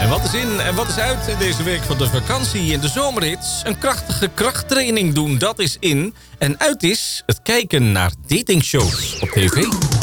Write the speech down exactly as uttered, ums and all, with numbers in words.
En wat is in en wat is uit deze week van de vakantie en de zomerhits? Een krachtige krachttraining doen, dat is in. En uit is het kijken naar datingshows op tv.